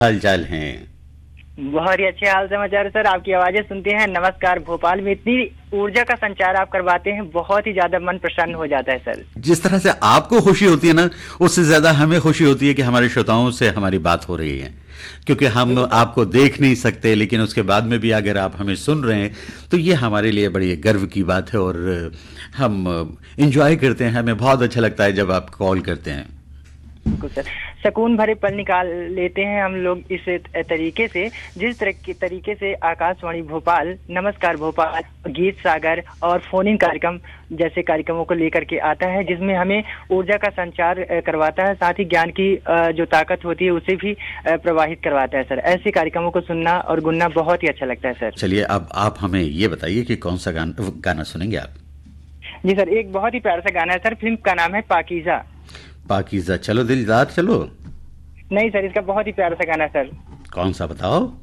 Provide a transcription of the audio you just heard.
हाल चाल हैं। बहुत ही अच्छे हाल समाचार है सर। आपकी आवाजें सुनते हैं नमस्कार भोपाल में इतनी ऊर्जा का संचार आप करवाते हैं, बहुत ही ज्यादा मन प्रसन्न हो जाता है सर। जिस तरह से आपको खुशी होती है ना, उससे ज्यादा हमें खुशी होती है कि हमारे श्रोताओं से हमारी बात हो रही है। क्योंकि हम जी सर। आपको देख नहीं सकते, लेकिन उसके बाद में भी अगर आप हमें सुन रहे हैं तो ये हमारे लिए बड़ी गर्व की बात है। और हम इंजॉय करते हैं, हमें बहुत अच्छा लगता है जब आप कॉल करते हैं। बिल्कुल सर। सुकून भरे पल निकाल लेते हैं हम लोग इस तरीके से, जिस तरीके से आकाशवाणी भोपाल, नमस्कार भोपाल, गीत सागर और फोन इन कार्यक्रम जैसे कार्यक्रमों को लेकर के आता है, जिसमें हमें ऊर्जा का संचार करवाता है, साथ ही ज्ञान की जो ताकत होती है उसे भी प्रवाहित करवाता है सर। ऐसे कार्यक्रमों को सुनना और गुनना बहुत ही अच्छा लगता है सर। चलिए, अब आप हमें ये बताइए कि कौन सा गाना सुनेंगे आप। जी सर, एक बहुत ही प्यारा सा गाना है सर, फिल्म का नाम है पाकीज़ा। पाकीज़ा चलो दिलदार चलो। नहीं सर, इसका बहुत ही प्यारा सा गाना है सर। कौन सा बताओ।